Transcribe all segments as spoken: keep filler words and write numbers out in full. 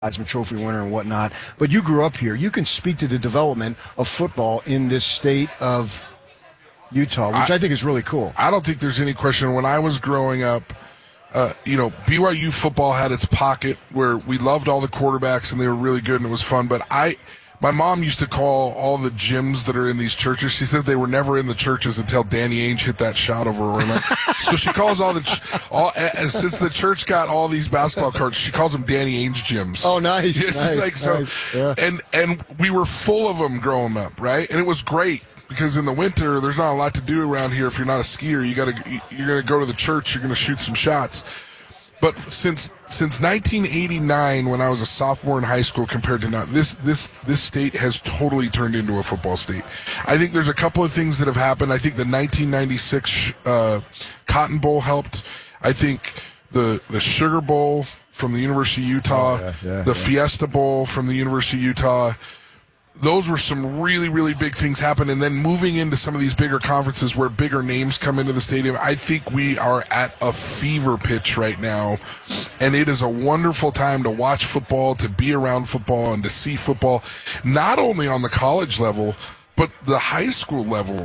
Heisman Trophy winner and whatnot, but you grew up here. You can speak to the development of football in this state of Utah, which I, I think is really cool. I don't think there's any question. When I was growing up, uh, you know, B Y U football had its pocket where we loved all the quarterbacks and they were really good and it was fun, but I... My mom used to call all the gyms that are in these churches. She said they were never in the churches until Danny Ainge hit that shot over her. Like, so she calls all the all and since the church got all these basketball courts, she calls them Danny Ainge gyms. Oh, nice! It's nice, just like nice, so, yeah. and and we were full of them growing up, right? And it was great because in the winter there's not a lot to do around here. If you're not a skier, you got to you're going to go to the church. You're going to shoot some shots. But since since nineteen eighty-nine, when I was a sophomore in high school, compared to now, this this this state has totally turned into a football state. I think there's a couple of things that have happened. I think the nineteen ninety-six uh, Cotton Bowl helped. I think the the Sugar Bowl from the University of Utah, oh, yeah, yeah, the yeah. Fiesta Bowl from the University of Utah. Those were some really, really big things happen. And then moving into some of these bigger conferences where bigger names come into the stadium, I think we are at a fever pitch right now. And it is a wonderful time to watch football, to be around football, and to see football, not only on the college level, but the high school level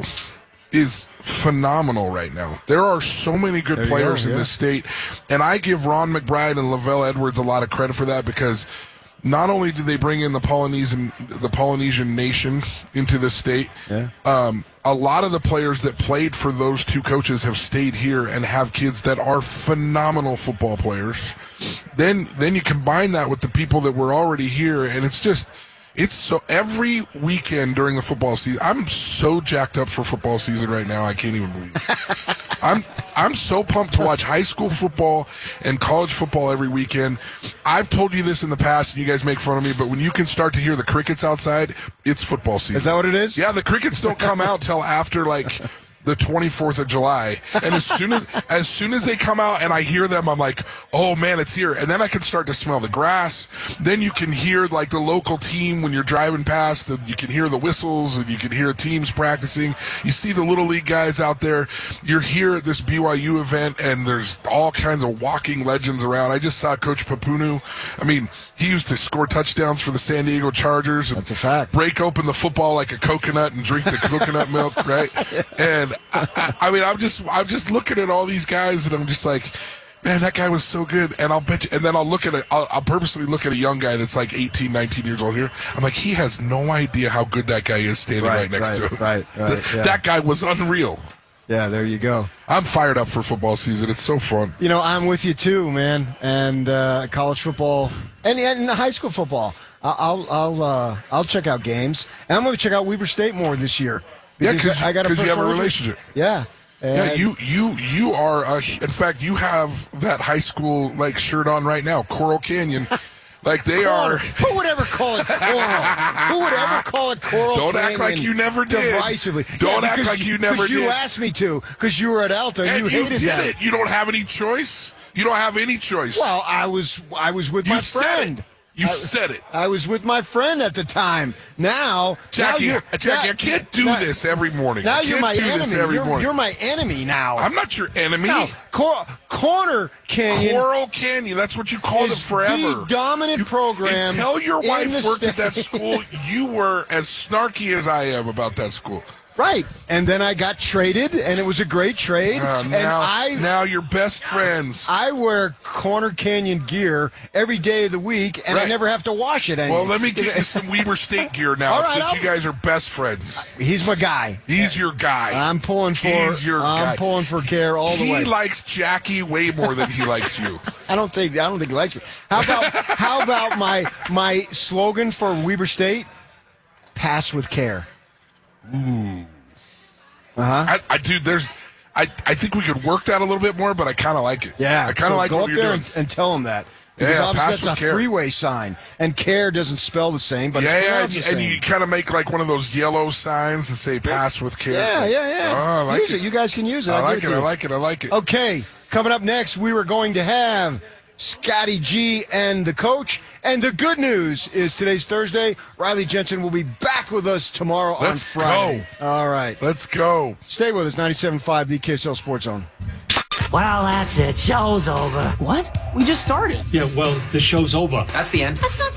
is phenomenal right now. There are so many good there players go, in yeah. this state. And I give Ron McBride and Lavelle Edwards a lot of credit for that because not only did they bring in the Polynesian the Polynesian nation into this state, yeah. um, a lot of the players that played for those two coaches have stayed here and have kids that are phenomenal football players. Then then you combine that with the people that were already here, and it's just it's so every weekend during the football season. I'm so jacked up for football season right now. I can't even believe it. I'm I'm so pumped to watch high school football and college football every weekend. I've told you this in the past, and you guys make fun of me, but when you can start to hear the crickets outside, it's football season. Is that what it is? Yeah, the crickets don't come out till after, like, the twenty-fourth of July. And as soon as as soon as they come out and I hear them, I'm like, oh, man, it's here. And then I can start to smell the grass. Then you can hear, like, the local team when you're driving past. And you can hear the whistles, and you can hear teams practicing. You see the Little League guys out there. You're here at this B Y U event, and there's all kinds of walking legends around. I just saw Coach Papunu. I mean, he used to score touchdowns for the San Diego Chargers. And That's a fact. break open the football like a coconut and drink the coconut milk, right? And I, I, I mean, I'm just, I'm just looking at all these guys, and I'm just like, man, that guy was so good. And I'll bet you, and then I'll look at it, I'll, I'll purposely look at a young guy that's like eighteen, nineteen years old here. I'm like, he has no idea how good that guy is standing right, Right, next right, to him. right, right, Th- yeah. That guy was unreal. Yeah, there you go. I'm fired up for football season. It's so fun. You know, I'm with you too, man. And uh, college football and, and high school football. I'll I'll uh, I'll check out games, and I'm going to check out Weber State more this year. Yeah, because I got a you have a personal relationship. Yeah. Yeah, And- you you you are. A, in fact, you have that high school like shirt on right now, Coral Canyon. Like they Coral. are. Who would ever call it coral? Who would ever call it coral? Don't act like you never did. Derisively. Don't Yeah, act because like you never because you did. asked me to, because you were at Alta and, And you you hated did that. it. You don't have any choice. You don't have any choice. Well, I was I was with you my said friend. it. You I, said it. I was with my friend at the time. Now, Jackie, now you're, Jackie, now- I can't do now- this every morning. Now I you're can't my do enemy. this every You're, morning. you're my enemy now. I'm not your enemy. Now, Cor- Corner Canyon. Coral Canyon. That's what you called it is forever. the dominant You- program Until your in wife the worked at that state. school, you were as snarky as I am about that school. Right. And then I got traded, and it was a great trade. Uh, and now, I now you're best friends. I wear Corner Canyon gear every day of the week, and I Right. never have to wash it anymore. Well, let me get you some Weber State gear now, All right, since I'll- you guys are best friends. He's my guy. He's your guy. I'm pulling for. He's your I'm guy. pulling for Care all the He way. likes Jackie way more than he likes you. I don't think. I don't think he likes me. How about how about my my slogan for Weber State? Pass with care. Ooh. Uh huh. I, I dude, there's, I, I think we could work that a little bit more, but I kind of like it. Yeah. I kind of so like go what up you're there doing. and, and tell him that. Because Yeah, obviously pass that's with a care. freeway sign, and care doesn't spell the same, but yeah, it's yeah, pronounced and, the and same. you kind of make like one of those yellow signs that say "Pass with care." Yeah, yeah, yeah. Oh, I like use it. it. You guys can use it. I I'll like give it. to I you. like it. I like it. Okay, coming up next, we were going to have Scotty G and the coach. And the good news is today's Thursday. Riley Jensen will be back with us tomorrow Let's on Friday. go. All right. Let's go. Stay with us, ninety-seven point five, the K S L Sports Zone. Well, that's it. Show's over. What? We just started. Yeah, well, the show's over. That's the end. That's not